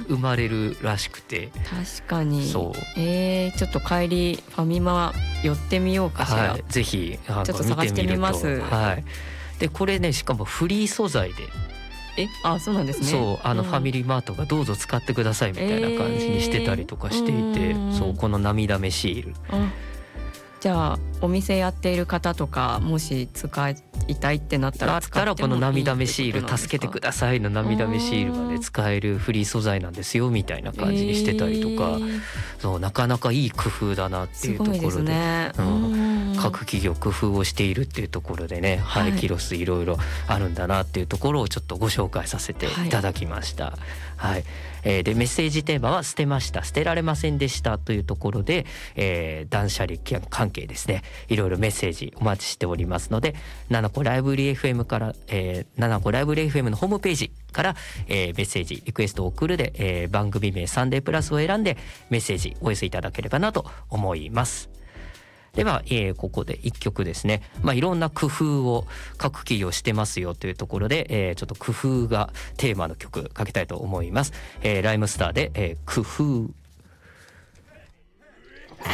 生まれるらしくて、 確かにそう、 ちょっと帰りファミマ寄ってみようかしら、 はい、ぜひちょっと探してみます。 はい、でこれねしかもフリー素材で、 そうなんですね。 そうファミリーマートがどうぞ使ってくださいみたいな感じにしてたりとかしていて、そうこの涙目シール、 じゃあお店やっている方とかもし使いたいってなったらこの涙目シール、助けてくださいの涙目シールがね使えるフリー素材なんですよみたいな感じにしてたりとか、そうなかなかいい工夫だなっていうところ で、 ね、 各企業工夫をしているっていうところでね、廃棄ロスいろいろあるんだなっていうところをちょっとご紹介させていただきました。はい、でメッセージテーマは捨てました、捨てられませんでしたというところで、断捨離関係ですね、いろいろメッセージお待ちしておりますので、7個ライブリー FM から、7個ライブリー FM のホームページから、メッセージリクエストを送るで、番組名サンデープラスを選んでメッセージお寄せいただければなと思います。では、ここで1曲ですね、いろんな工夫を各企業してますよというところで、ちょっと工夫がテーマの曲かけたいと思います。ライムスターで、工夫。